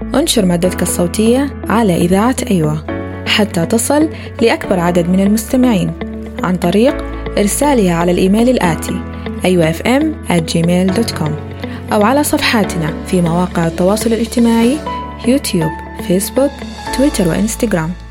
انشر مادتك الصوتية على إذاعة أيوة حتى تصل لأكبر عدد من المستمعين عن طريق إرسالها على الإيميل الآتي ayuafm@gmail.com أو على صفحاتنا في مواقع التواصل الاجتماعي يوتيوب، فيسبوك، تويتر وإنستغرام.